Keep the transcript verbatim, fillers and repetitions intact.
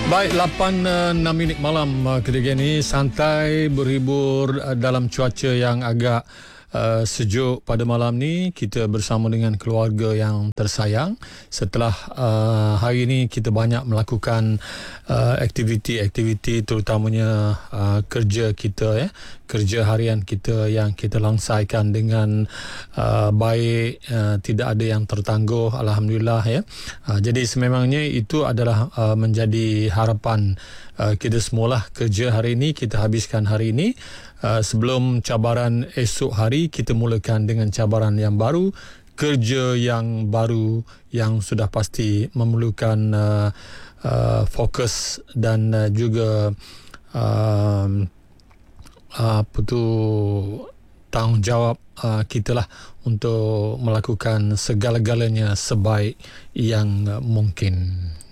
Baik, lapan uh, enam minit malam uh, ketika ini santai berhibur uh, dalam cuaca yang agak uh, sejuk pada malam ni. Kita bersama dengan keluarga yang tersayang. Setelah uh, hari ini kita banyak melakukan uh, aktiviti-aktiviti terutamanya uh, kerja kita ya. Kerja harian kita yang kita langsaikan dengan uh, baik, uh, tidak ada yang tertangguh, alhamdulillah ya. Uh, jadi sememangnya itu adalah uh, menjadi harapan uh, kita semualah. Kerja hari ini kita habiskan hari ini, uh, sebelum cabaran esok hari kita mulakan dengan cabaran yang baru, kerja yang baru yang sudah pasti memerlukan uh, uh, fokus dan uh, juga uh, apa tu tanggungjawab uh, kita lah untuk melakukan segala-galanya sebaik yang uh, mungkin.